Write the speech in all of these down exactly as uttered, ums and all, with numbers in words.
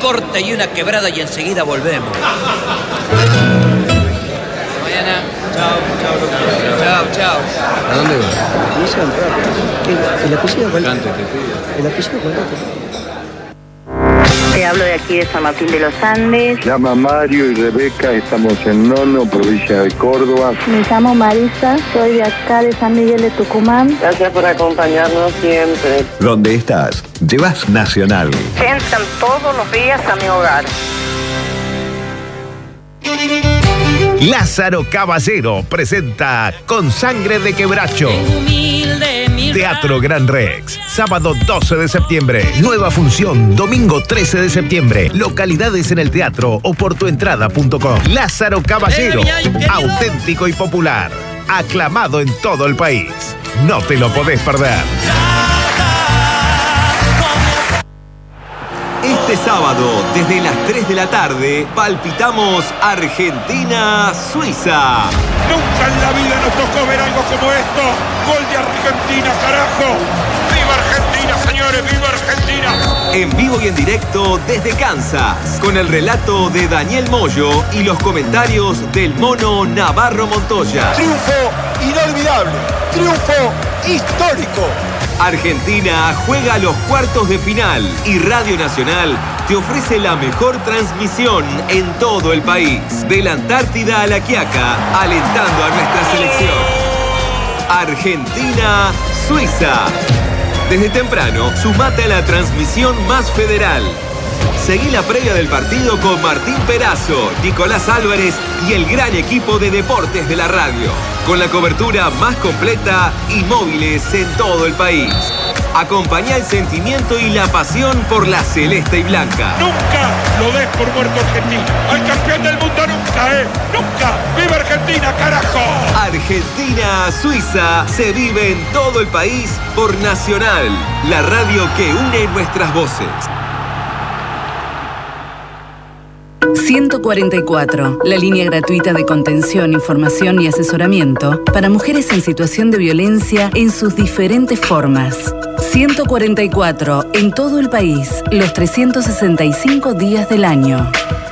corte y una quebrada y enseguida volvemos. Mañana. Chao, chao, doctor. Chao, chao. ¿A dónde vas? No sean rápidos. ¿El apellido cuál? Antes te pido. ¿El apellido cuál? Te hablo de aquí de San Martín de los Andes. Llama Mario y Rebeca, estamos en Nono, provincia de Córdoba. Me llamo Marisa, soy de acá de San Miguel de Tucumán. Gracias por acompañarnos siempre. ¿Dónde estás? Llevas Nacional. Entran todos los días a mi hogar. Lázaro Caballero presenta Con Sangre de Quebracho. Teatro Gran Rex, sábado doce de septiembre. Nueva función, domingo trece de septiembre. Localidades en el teatro o por tuentrada punto com. Lázaro Caballero, auténtico y popular. Aclamado en todo el país. No te lo podés perder. Este sábado, desde las tres de la tarde, palpitamos Argentina-Suiza. Nunca en la vida nos tocó ver algo como esto. Gol de Argentina, carajo. ¡Viva Argentina, señores! ¡Viva Argentina! En vivo y en directo desde Kansas, con el relato de Daniel Moyo y los comentarios del mono Navarro Montoya. Triunfo inolvidable. Triunfo histórico. Argentina juega los cuartos de final y Radio Nacional te ofrece la mejor transmisión en todo el país. De la Antártida a La Quiaca, alentando a nuestra selección. Argentina-Suiza. Desde temprano, sumate a la transmisión más federal. Seguí la previa del partido con Martín Perazo, Nicolás Álvarez y el gran equipo de deportes de la radio. Con la cobertura más completa y móviles en todo el país. Acompañá el sentimiento y la pasión por la celeste y blanca. Nunca lo des por muerto Argentina. Al campeón del mundo nunca, ¿eh? Nunca. ¡Viva Argentina, carajo! Argentina-Suiza se vive en todo el país por Nacional, la radio que une nuestras voces. ciento cuarenta y cuatro, la línea gratuita de contención, información y asesoramiento para mujeres en situación de violencia en sus diferentes formas. ciento cuarenta y cuatro, en todo el país, los trescientos sesenta y cinco días del año.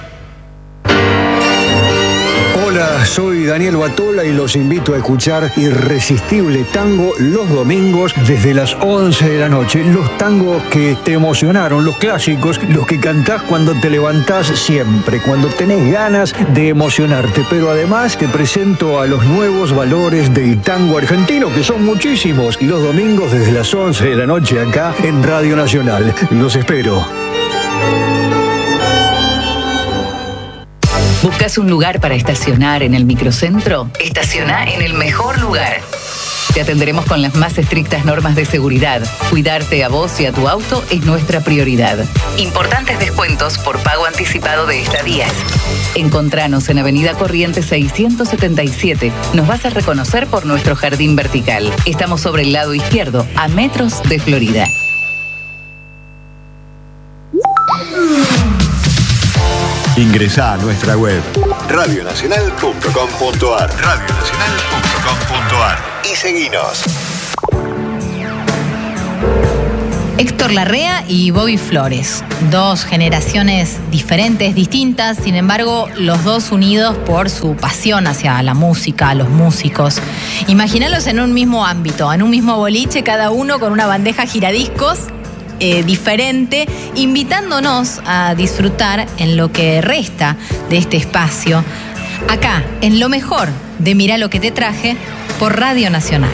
Hola, soy Daniel Batola y los invito a escuchar Irresistible Tango los domingos desde las once de la noche. Los tangos que te emocionaron, los clásicos, los que cantás cuando te levantás siempre, cuando tenés ganas de emocionarte. Pero además te presento a los nuevos valores del tango argentino, que son muchísimos. Y los domingos desde las once de la noche acá en Radio Nacional. Los espero. ¿Buscas un lugar para estacionar en el microcentro? Estaciona en el mejor lugar. Te atenderemos con las más estrictas normas de seguridad. Cuidarte a vos y a tu auto es nuestra prioridad. Importantes descuentos por pago anticipado de estadías. Encontranos en Avenida Corrientes seiscientos setenta y siete. Nos vas a reconocer por nuestro jardín vertical. Estamos sobre el lado izquierdo, a metros de Florida. Ingresá a nuestra web radio nacional punto com punto ar radio nacional punto com punto ar y seguinos. Héctor Larrea y Bobby Flores, dos generaciones diferentes, distintas, sin embargo, los dos unidos por su pasión hacia la música, los músicos. Imagínalos en un mismo ámbito, en un mismo boliche, cada uno con una bandeja giradiscos Eh, diferente, invitándonos a disfrutar en lo que resta de este espacio, acá, en lo mejor de Mirá lo que te traje, por Radio Nacional.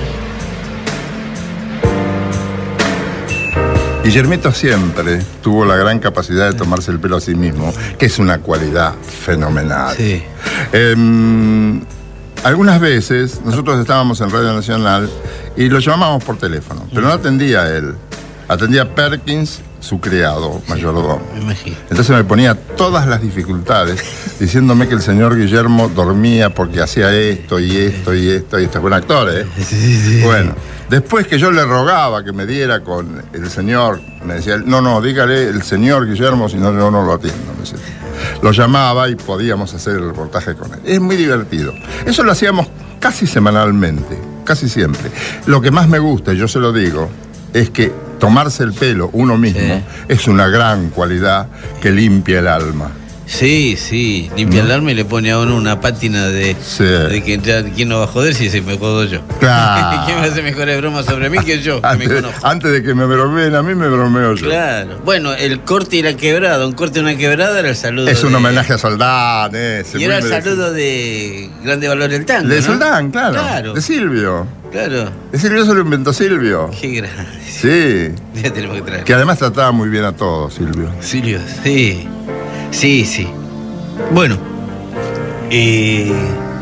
Guillermito siempre tuvo la gran capacidad de tomarse el pelo a sí mismo, que es una cualidad fenomenal. Sí. Eh, algunas veces nosotros estábamos en Radio Nacional y lo llamábamos por teléfono, pero no atendía él. Atendía Perkins, su criado, mayordomo. Me imagino. Entonces me ponía todas las dificultades, diciéndome que el señor Guillermo dormía porque hacía esto y esto y esto y esto. Es buen actor, ¿eh? Sí, sí. Bueno, después que yo le rogaba que me diera con el señor, me decía, no, no, dígale el señor Guillermo, si no, yo no lo atiendo. Me decía. Lo llamaba y podíamos hacer el reportaje con él. Es muy divertido. Eso lo hacíamos casi semanalmente, casi siempre. Lo que más me gusta, y yo se lo digo, es que tomarse el pelo uno mismo sí. es una gran cualidad que limpia el alma. Sí, sí, limpia ¿no? el alma y le pone a uno una pátina de, sí. de que ya, ¿quién no va a joder si se me jodo yo? Claro. ¿Quién me hace mejores bromas sobre mí que yo? antes, que me conozco. Antes de que me bromeen a mí, me bromeo yo. Claro. Bueno, el corte y la quebrada, un corte y una quebrada era el saludo. Es un de... homenaje a Soldán, ese. Y era el saludo de Grande Valor del Tango. De ¿no? Soldán, claro. claro. De Silvio. Claro. De Silvio se lo inventó Silvio. Qué grande. Sí. Ya tenemos que traer. Que además trataba muy bien a todos, Silvio. Silvio, sí. Sí, sí. Bueno, eh,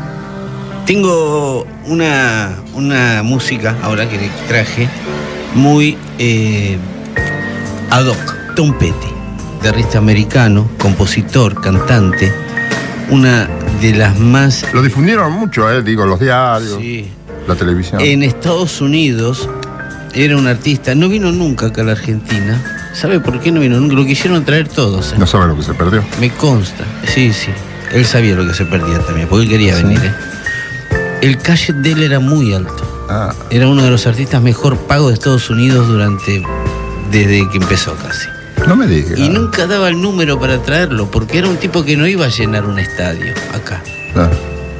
tengo una, una música ahora que traje muy eh, ad hoc. Tom Petty, guitarrista americano, compositor, cantante, una de las más... Lo difundieron mucho, eh, digo, los diarios, sí. la televisión. En Estados Unidos era un artista, no vino nunca acá a la Argentina. ¿Sabe por qué no vino nunca? Lo quisieron traer todos. ¿eh? No sabe lo que se perdió. Me consta, sí, sí. Él sabía lo que se perdía también, porque él quería sí. venir. ¿eh? El cash de él era muy alto. Ah. Era uno de los artistas mejor pagos de Estados Unidos durante desde que empezó casi. No me digas. Y nunca daba el número para traerlo, porque era un tipo que no iba a llenar un estadio acá. Ah.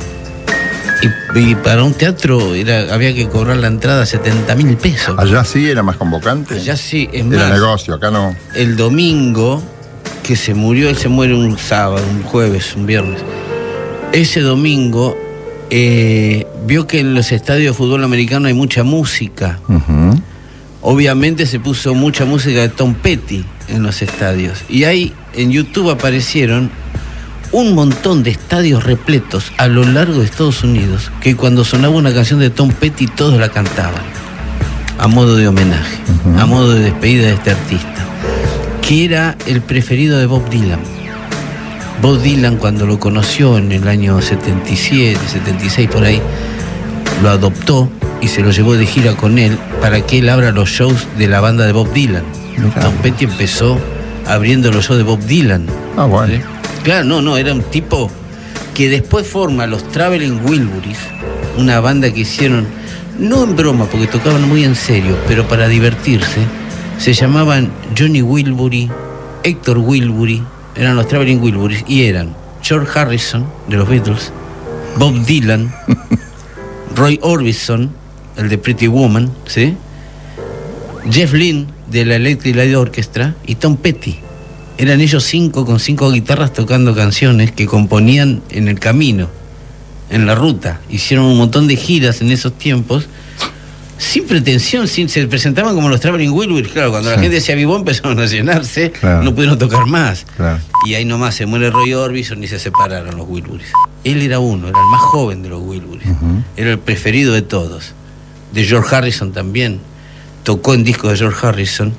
Y, y para un teatro era, había que cobrar la entrada setenta mil pesos. Allá sí era más convocante. Allá sí, es era más, negocio, acá no. El domingo que se murió, él se muere un sábado, un jueves, un viernes. Ese domingo eh, vio que en los estadios de fútbol americano hay mucha música. Uh-huh. Obviamente se puso mucha música de Tom Petty en los estadios. Y ahí en YouTube aparecieron un montón de estadios repletos a lo largo de Estados Unidos, que cuando sonaba una canción de Tom Petty todos la cantaban, a modo de homenaje, uh-huh. a modo de despedida de este artista, que era el preferido de Bob Dylan. Bob Dylan, cuando lo conoció en el año setenta y siete, setenta y seis por ahí, lo adoptó y se lo llevó de gira con él para que él abra los shows de la banda de Bob Dylan. Mirá. Tom Petty empezó abriendo los shows de Bob Dylan. Ah, bueno. ¿Sí? Claro, no, no, era un tipo que después forma los Traveling Wilburys, una banda que hicieron, no en broma, porque tocaban muy en serio, pero para divertirse. Se llamaban Johnny Wilbury, Héctor Wilbury, eran los Traveling Wilburys, y eran George Harrison, de los Beatles, Bob Dylan, Roy Orbison, el de Pretty Woman, ¿sí? Jeff Lynne, de la Electric Light Orchestra, y Tom Petty. Eran ellos cinco con cinco guitarras tocando canciones que componían en el camino, en la ruta. Hicieron un montón de giras en esos tiempos, sin pretensión, sin, se presentaban como los Traveling Wilburys. Claro, cuando sí. la gente se avivó empezaron a llenarse, claro. no pudieron tocar más. Claro. Y ahí nomás se muere Roy Orbison y se separaron los Wilburys. Él era uno, era el más joven de los Wilburys. Uh-huh. Era el preferido de todos. De George Harrison también. Tocó en discos de George Harrison.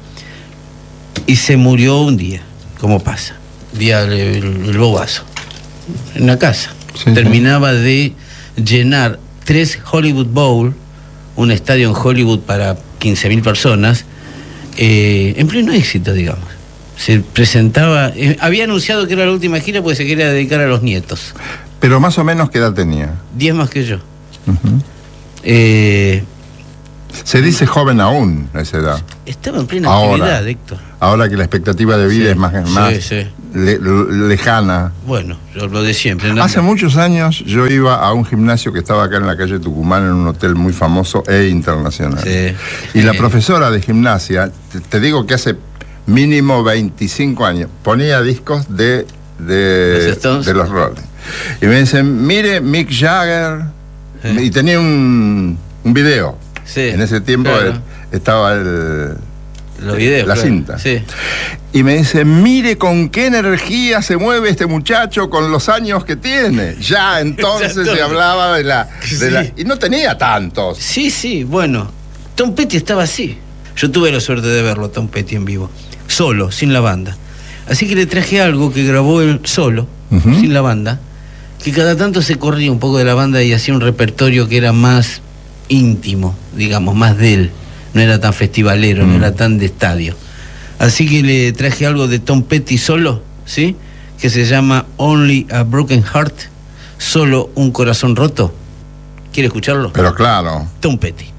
Y se murió un día. ¿Cómo pasa? Día el, el, el bobazo. En la casa. Sí, Terminaba sí. de llenar tres Hollywood Bowl, un estadio en Hollywood para quince mil personas, eh, en pleno éxito, digamos. Se presentaba, eh, había anunciado que era la última gira porque se quería dedicar a los nietos. Pero más o menos, ¿qué edad tenía? Diez más que yo. Uh-huh. Eh, Se dice joven aún a esa edad. Estaba en plena ahora, actividad, Héctor. Ahora que la expectativa de vida sí, es más, más sí, sí. Le, lejana. Bueno, yo lo de siempre. ¿no? Hace muchos años yo iba a un gimnasio que estaba acá en la calle Tucumán, en un hotel muy famoso e internacional. Sí, y sí. la profesora de gimnasia, te, te digo que hace mínimo veinticinco años, ponía discos de, de, ¿Los de los Rolling. Y me dicen, mire, Mick Jagger. Sí. Y tenía un, un video. Sí, en ese tiempo claro. el, estaba el, Los videos, la claro. cinta. Sí. Y me dice, mire con qué energía se mueve este muchacho con los años que tiene. Ya entonces se hablaba de la, de sí. la... Y no tenía tantos. Sí, sí, bueno. Tom Petty estaba así. Yo tuve la suerte de verlo, Tom Petty en vivo. Solo, sin la banda. Así que le traje algo que grabó él solo, uh-huh. sin la banda, que cada tanto se corría un poco de la banda y hacía un repertorio que era más íntimo, digamos, más de él. No era tan festivalero, mm. no era tan de estadio. Así que le traje algo de Tom Petty solo, ¿sí? Que se llama Only a Broken Heart, solo un corazón roto. ¿Quiere escucharlo? Pero claro. Tom Petty.